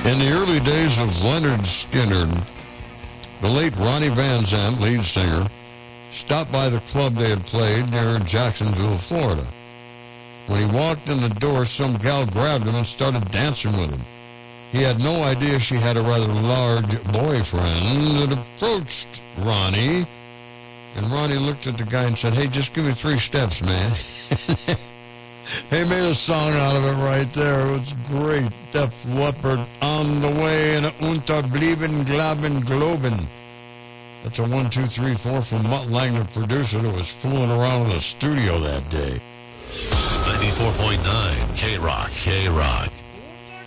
In the early days of Lynyrd Skynyrd, the late Ronnie Van Zant, lead singer, stopped by the club they had played near Jacksonville, Florida. When he walked in the door, some gal grabbed him and started dancing with him. He had no idea she had a rather large boyfriend that approached Ronnie. And Ronnie looked at the guy and said, "Hey, just give me 3 steps, man." He made a song out of it right there. It was great. Def Leppard, On the Way, and Unterblieben, Glaben, Globen. That's a 1, 2, 3, 4 from Mutt Lang, the producer that was fooling around in the studio that day. 94.9 K-Rock, K-Rock.